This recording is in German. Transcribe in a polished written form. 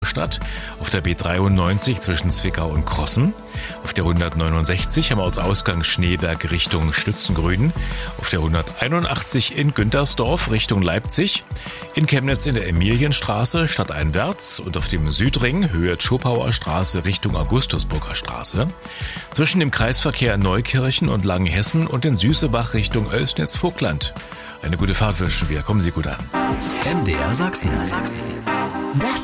Ingolstadt, auf der B93 zwischen Zwickau und Krossen, auf der 169 am Ortsausgang Schneeberg Richtung Stützengrüden, auf der 181 in Güntersdorf Richtung Leipzig, in Chemnitz in der Emilienstraße stadteinwärts und auf dem Südring Höhe Schopauer Straße Richtung Augustusburger Straße, zwischen dem Kreisverkehr Neukirchen und Langenhessen und in Süßebach Richtung Oelsnitz-Vogtland. Eine gute Fahrt wünschen wir. Kommen Sie gut an. MDR Sachsen.